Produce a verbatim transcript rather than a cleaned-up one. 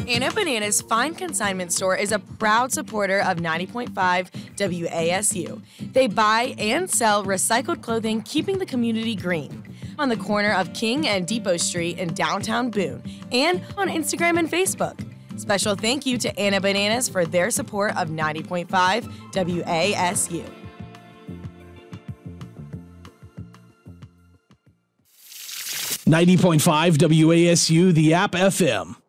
Anna Bananas Fine Consignment Store is a proud supporter of ninety point five W A S U. They buy and sell recycled clothing, keeping the community green. On the corner of King and Depot Street in downtown Boone, and on Instagram and Facebook. Special thank you to Anna Bananas for their support of ninety point five W A S U. ninety point five W A S U, the App F M.